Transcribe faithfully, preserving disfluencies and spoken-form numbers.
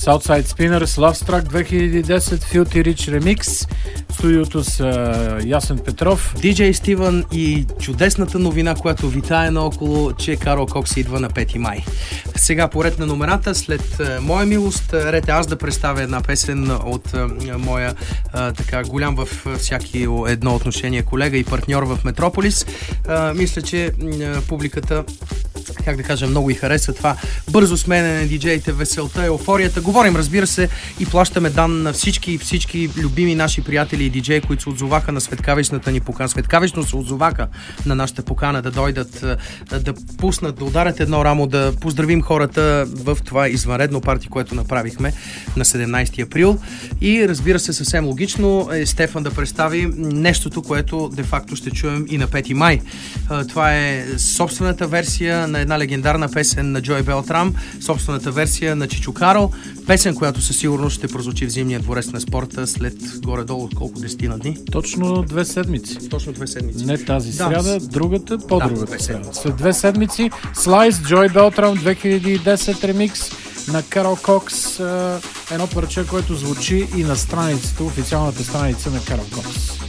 Southside Spinners, Love Struck две хиляди и десет, Filthy Rich Remix. Студиото с uh, Ясен Петров. Ди Джей Стивън и чудесната новина, която витае наоколо, че Карл Кокс идва на пети май. Сега поред на номерата, след uh, моя милост, ред е аз да представя една песен от uh, моя uh, така голям във всяки едно отношение колега и партньор в Метрополис. Uh, мисля, че uh, публиката, как да кажа, много и хареса това бързо смене на диджеите, веселта, еуфорията. Говорим, разбира се, и плащаме дан на всички всички любими наши приятели и диджеи, които се отзоваха на светкавичната ни покана. Светкавично се отзоваха на нашата покана да дойдат, да пуснат, да ударят едно рамо, да поздравим хората в това извънредно парти, което направихме на седемнайсети април. И разбира се, съвсем логично е Стефан да представи нещото, което де-факто ще чуем и на пети май. Това е собствената версия на една легендарна песен на Джой Белтрам, собствената версия на Чичо Карл, песен, която със сигурност ще прозвучи в зимния дворец на спорта след горе-долу колко десетина дни? Точно две седмици. Точно две седмици. Не тази да, сряда, с... другата, по-другата да, сряда. След две седмици Слайс, Джой Белтрам, две хиляди и десет ремикс на Карл Кокс, едно парче, което звучи и на страницата, официалната страница на Карл Кокс.